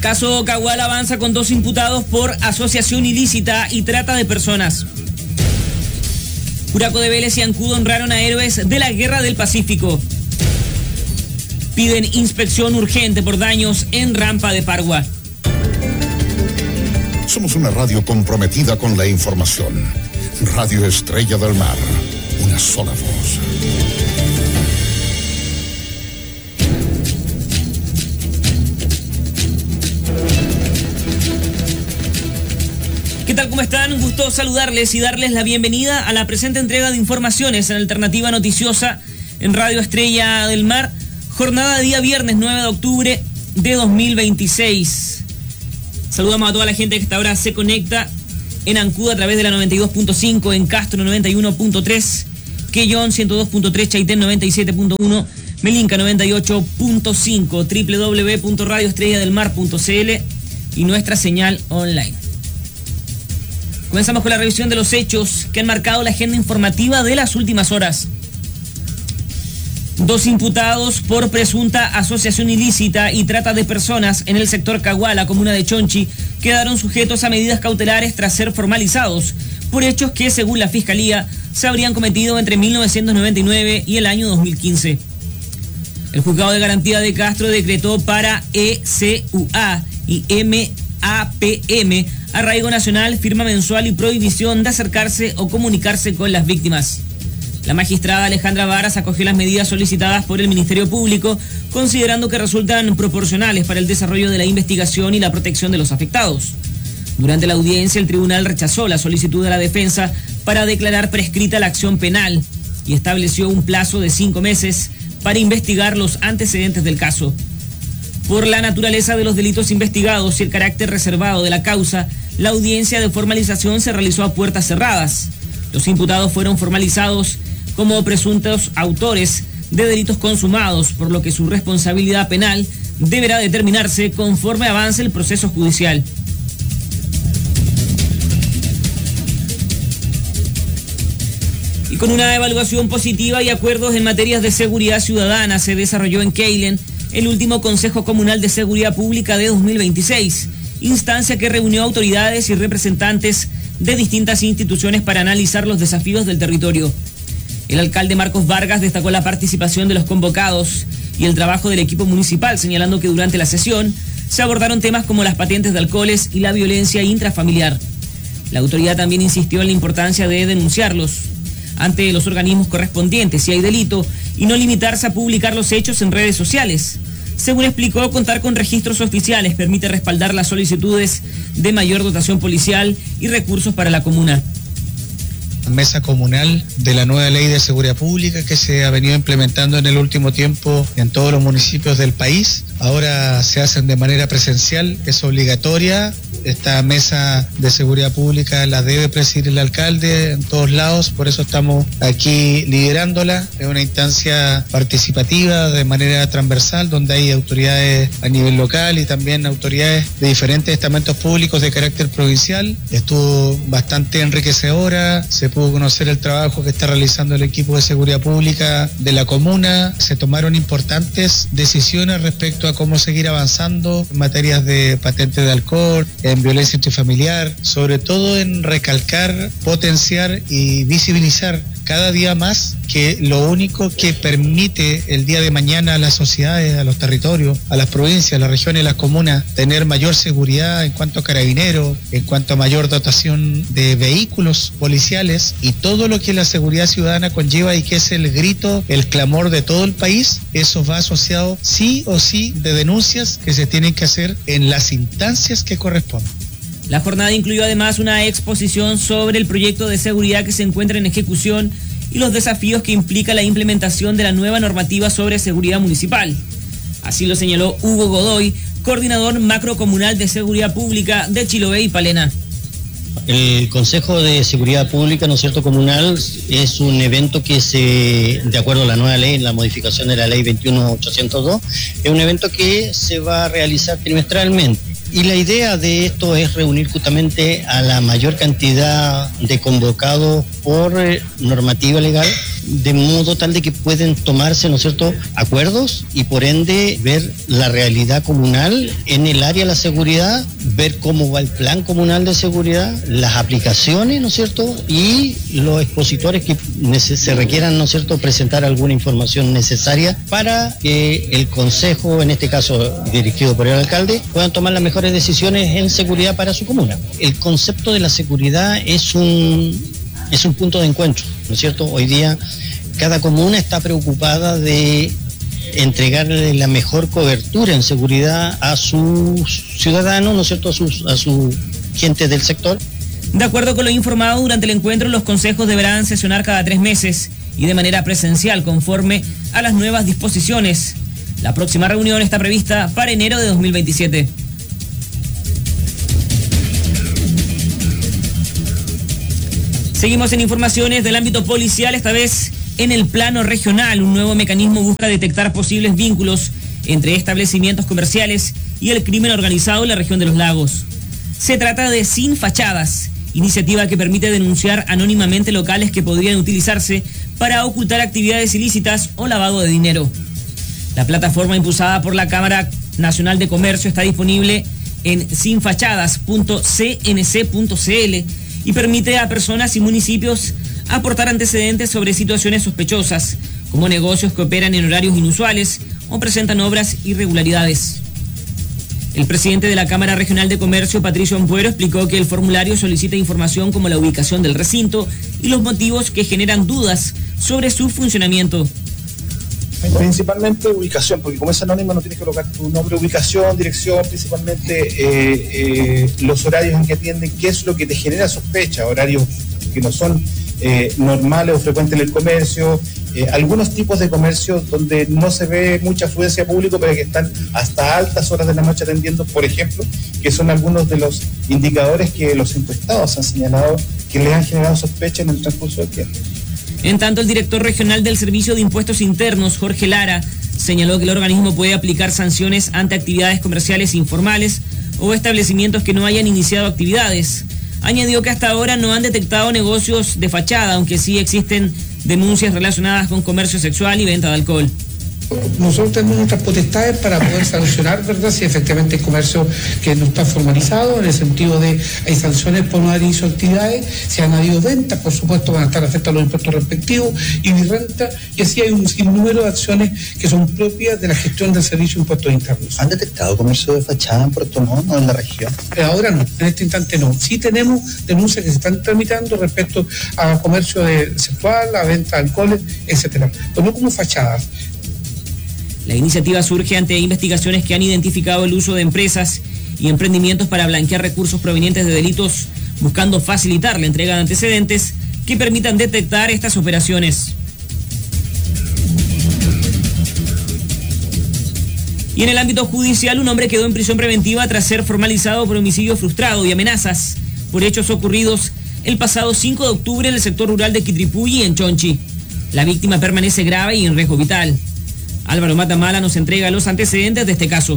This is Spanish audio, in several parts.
Caso Cagual avanza con 2 imputados por asociación ilícita y trata de personas. Curacao de Vélez y Ancud honraron a héroes de la Guerra del Pacífico. Piden inspección urgente por daños en rampa de Pargua. Somos una radio comprometida con la información. Radio Estrella del Mar. Una sola voz. ¿Qué tal? ¿Cómo están? Un gusto saludarles y darles la bienvenida a la presente entrega de informaciones en Alternativa Noticiosa en Radio Estrella del Mar. Jornada día viernes 9 de octubre de 2026. Saludamos a toda la gente que hasta ahora se conecta en Ancud a través de la 92.5, en Castro 91.3, Quellón 102.3, Chaitén 97.1, Melinca 98.5, www.radioestrelladelmar.cl y nuestra señal online. Comenzamos con la revisión de los hechos que han marcado la agenda informativa de las últimas horas. 2 imputados por presunta asociación ilícita y trata de personas en el sector Caguala, comuna de Chonchi, quedaron sujetos a medidas cautelares tras ser formalizados por hechos que, según la Fiscalía, se habrían cometido entre 1999 y el año 2015. El Juzgado de Garantía de Castro decretó para ECUA y MAPM arraigo nacional, firma mensual y prohibición de acercarse o comunicarse con las víctimas. La magistrada Alejandra Varas acogió las medidas solicitadas por el Ministerio Público, considerando que resultan proporcionales para el desarrollo de la investigación y la protección de los afectados. Durante la audiencia, el tribunal rechazó la solicitud de la defensa para declarar prescrita la acción penal y estableció un plazo de 5 meses para investigar los antecedentes del caso. Por la naturaleza de los delitos investigados y el carácter reservado de la causa, la audiencia de formalización se realizó a puertas cerradas. Los imputados fueron formalizados como presuntos autores de delitos consumados, por lo que su responsabilidad penal deberá determinarse conforme avance el proceso judicial. Y con una evaluación positiva y acuerdos en materias de seguridad ciudadana, se desarrolló en Keilen el último Consejo Comunal de Seguridad Pública de 2026, instancia que reunió autoridades y representantes de distintas instituciones para analizar los desafíos del territorio. El alcalde Marcos Vargas destacó la participación de los convocados y el trabajo del equipo municipal, señalando que durante la sesión se abordaron temas como las patentes de alcoholes y la violencia intrafamiliar. La autoridad también insistió en la importancia de denunciarlos ante los organismos correspondientes si hay delito y no limitarse a publicar los hechos en redes sociales. Según explicó, contar con registros oficiales permite respaldar las solicitudes de mayor dotación policial y recursos para la comuna. Mesa comunal de la nueva ley de seguridad pública que se ha venido implementando en el último tiempo en todos los municipios del país. Ahora se hacen de manera presencial, es obligatoria. Esta mesa de seguridad pública la debe presidir el alcalde en todos lados, por eso estamos aquí liderándola. Es una instancia participativa de manera transversal, donde hay autoridades a nivel local y también autoridades de diferentes estamentos públicos de carácter provincial. Estuvo bastante enriquecedora, se pudo conocer el trabajo que está realizando el equipo de seguridad pública de la comuna. Se tomaron importantes decisiones respecto a cómo seguir avanzando en materias de patentes de alcohol, en violencia intrafamiliar, sobre todo en recalcar, potenciar y visibilizar cada día más que lo único que permite el día de mañana a las sociedades, a los territorios, a las provincias, a las regiones, a las comunas, tener mayor seguridad en cuanto a carabineros, en cuanto a mayor dotación de vehículos policiales y todo lo que la seguridad ciudadana conlleva y que es el grito, el clamor de todo el país. Eso va asociado sí o sí de denuncias que se tienen que hacer en las instancias que corresponden. La jornada incluyó además una exposición sobre el proyecto de seguridad que se encuentra en ejecución y los desafíos que implica la implementación de la nueva normativa sobre seguridad municipal. Así lo señaló Hugo Godoy, coordinador macrocomunal de seguridad pública de Chiloé y Palena. El Consejo de Seguridad Pública, ¿no es cierto?, comunal, es un evento que de acuerdo a la nueva ley, la modificación de la ley 21.802, es un evento que se va a realizar trimestralmente. Y la idea de esto es reunir justamente a la mayor cantidad de convocados por normativa legal de modo tal de que pueden tomarse, ¿no es cierto?, acuerdos y por ende ver la realidad comunal en el área de la seguridad, ver cómo va el plan comunal de seguridad, las aplicaciones, ¿no es cierto?, y los expositores que se requieran, ¿no es cierto?, presentar alguna información necesaria para que el consejo, en este caso dirigido por el alcalde, puedan tomar las mejores decisiones en seguridad para su comuna. El concepto de la seguridad es un punto de encuentro, ¿no es cierto? Hoy día cada comuna está preocupada de entregarle la mejor cobertura en seguridad a sus ciudadanos, ¿no es cierto?, a su gente del sector. De acuerdo con lo informado durante el encuentro, los consejos deberán sesionar cada 3 meses y de manera presencial conforme a las nuevas disposiciones. La próxima reunión está prevista para enero de 2027. Seguimos en informaciones del ámbito policial, esta vez en el plano regional. Un nuevo mecanismo busca detectar posibles vínculos entre establecimientos comerciales y el crimen organizado en la región de los lagos. Se trata de Sin Fachadas, iniciativa que permite denunciar anónimamente locales que podrían utilizarse para ocultar actividades ilícitas o lavado de dinero. La plataforma impulsada por la Cámara Nacional de Comercio está disponible en sinfachadas.cnc.cl y permite a personas y municipios aportar antecedentes sobre situaciones sospechosas, como negocios que operan en horarios inusuales o presentan obras irregularidades. El presidente de la Cámara Regional de Comercio, Patricio Ampuero, explicó que el formulario solicita información como la ubicación del recinto y los motivos que generan dudas sobre su funcionamiento. Principalmente ubicación, porque como es anónima no tienes que colocar tu nombre, ubicación, dirección, principalmente los horarios en que atienden, qué es lo que te genera sospecha, horarios que no son normales o frecuentes en el comercio, algunos tipos de comercio donde no se ve mucha afluencia pública, pero que están hasta altas horas de la noche atendiendo, por ejemplo, que son algunos de los indicadores que los encuestados han señalado que les han generado sospecha en el transcurso del tiempo. En tanto, el director regional del Servicio de Impuestos Internos, Jorge Lara, señaló que el organismo puede aplicar sanciones ante actividades comerciales informales o establecimientos que no hayan iniciado actividades. Añadió que hasta ahora no han detectado negocios de fachada, aunque sí existen denuncias relacionadas con comercio sexual y venta de alcohol. Nosotros tenemos nuestras potestades para poder sancionar, ¿verdad?, si efectivamente el comercio que no está formalizado, en el sentido de hay sanciones por no haber iniciado actividades, si han habido ventas, por supuesto van a estar afectados los impuestos respectivos y mi renta, y así hay un sinnúmero de acciones que son propias de la gestión del Servicio de Impuestos Internos. ¿Han detectado comercio de fachada en Puerto Montt o en la región? Ahora no, en este instante no. Sí tenemos denuncias que se están tramitando respecto a comercio sexual, a venta de alcoholes, etcétera, pero no como fachadas. La iniciativa surge ante investigaciones que han identificado el uso de empresas y emprendimientos para blanquear recursos provenientes de delitos, buscando facilitar la entrega de antecedentes que permitan detectar estas operaciones. Y en el ámbito judicial, un hombre quedó en prisión preventiva tras ser formalizado por homicidio frustrado y amenazas por hechos ocurridos el pasado 5 de octubre en el sector rural de Quitripulli, en Chonchi. La víctima permanece grave y en riesgo vital. Álvaro Matamala nos entrega los antecedentes de este caso.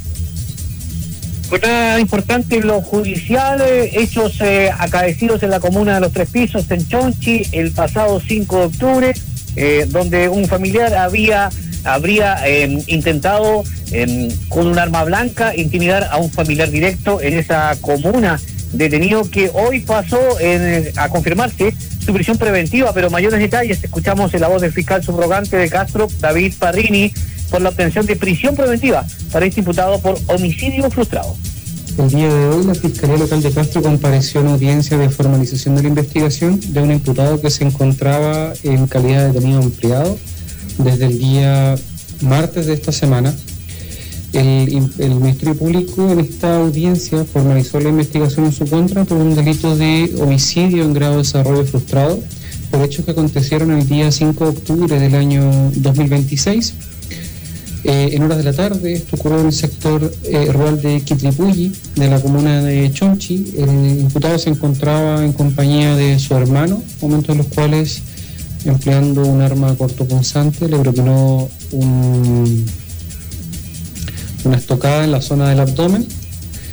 Jornada importante en lo judicial, hechos acaecidos en la comuna de Los Tres Pisos, en Chonchi, el pasado 5 de octubre, donde un familiar habría intentado con un arma blanca intimidar a un familiar directo en esa comuna, detenido que hoy pasó a confirmarse su prisión preventiva, pero mayores detalles escuchamos en la voz del fiscal subrogante de Castro, David Parrini, por la obtención de prisión preventiva para este imputado por homicidio frustrado. El día de hoy la Fiscalía Local de Castro compareció en audiencia de formalización de la investigación de un imputado que se encontraba en calidad de detenido ampliado desde el día martes de esta semana. El Ministerio Público en esta audiencia formalizó la investigación en su contra por un delito de homicidio en grado de desarrollo frustrado por hechos que acontecieron el día 5 de octubre del año 2026. En horas de la tarde, esto ocurrió en el sector rural de Quitripulli, de la comuna de Chonchi. El imputado se encontraba en compañía de su hermano, momentos en los cuales, empleando un arma cortopunzante, le propinó una estocada en la zona del abdomen.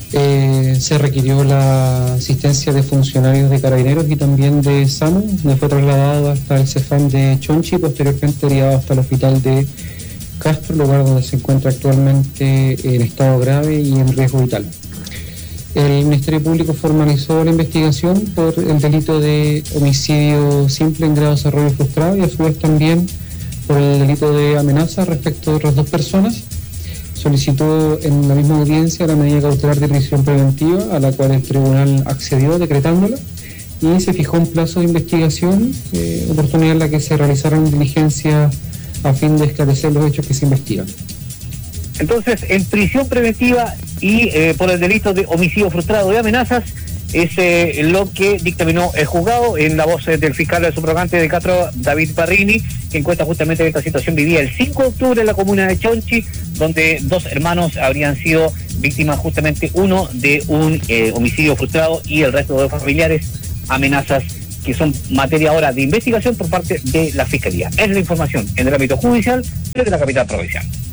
Se requirió la asistencia de funcionarios de Carabineros y también de SAMU, donde fue trasladado hasta el CEFAM de Chonchi y posteriormente derivado hasta el hospital de Castro, lugar donde se encuentra actualmente en estado grave y en riesgo vital. El Ministerio Público formalizó la investigación por el delito de homicidio simple en grado de desarrollo frustrado y a su vez también por el delito de amenaza respecto de otras 2 personas. Solicitó en la misma audiencia la medida cautelar de prisión preventiva, a la cual el tribunal accedió decretándola, y se fijó un plazo de investigación, oportunidad en la que se realizaron diligencias a fin de esclarecer los hechos que se investigan. Entonces, en prisión preventiva y por el delito de homicidio frustrado y amenazas, es lo que dictaminó el juzgado en la voz del fiscal subrogante de Castro, David Parrini, que encuentra justamente esta situación vivida el 5 de octubre en la comuna de Chonchi, donde 2 hermanos habrían sido víctimas justamente, uno de un homicidio frustrado y el resto de 2 familiares amenazas, que son materia ahora de investigación por parte de la Fiscalía. Es la información en el ámbito judicial desde la capital provincial.